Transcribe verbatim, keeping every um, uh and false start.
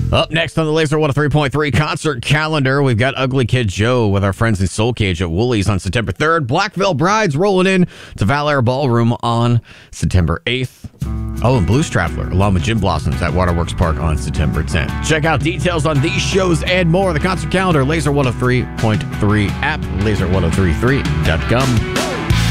Up next on the Laser one oh three point three concert calendar, we've got Ugly Kid Joe with our friends in Soul Cage at Woolies on September third. Black Veil Brides rolling in to Valair Ballroom on September eighth. Oh, and Blues Traveler along with Gin Blossoms at Waterworks Park on September tenth. Check out details on these shows and more. The concert calendar, Laser one oh three point three app, laser ten thirty-three dot com.